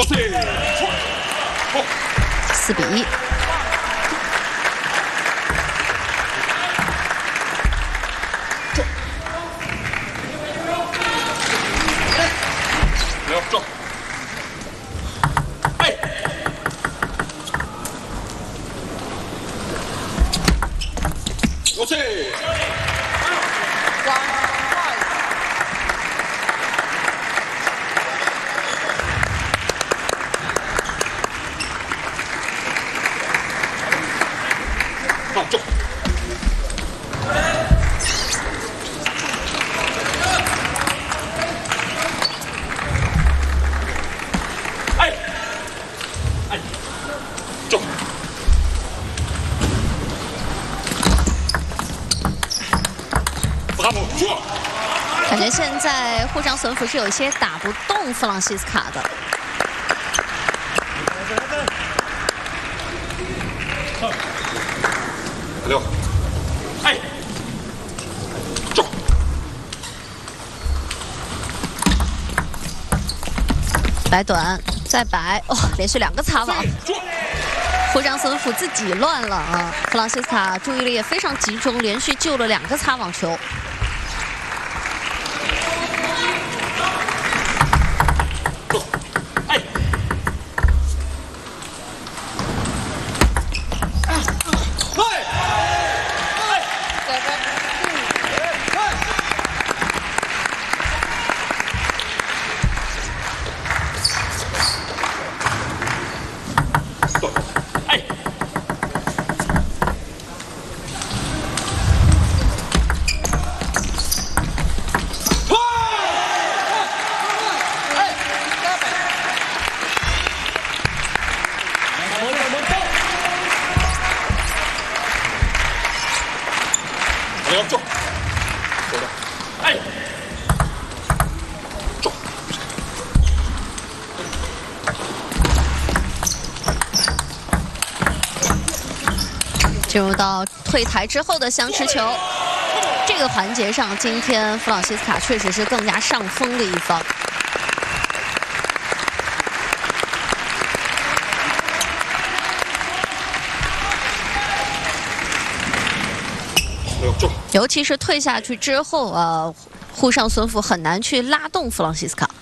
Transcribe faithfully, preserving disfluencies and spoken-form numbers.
四比一。 放重。哎，哎，重。不姆做。 感觉现在沪上损辅是有一些打不动弗朗西斯卡的。 六，哎，重， 摆短，再摆，哦，连续两个擦网，沪上损辅自己乱了啊！弗朗西斯卡注意力也非常集中，连续救了两个擦网球。 重，哎，重。 进入到退台之后的相持球，这个环节上，今天弗朗西斯卡确实是更加上风的一方。 尤其是退下去之后，呃，沪上损辅很难去拉动弗朗西斯卡。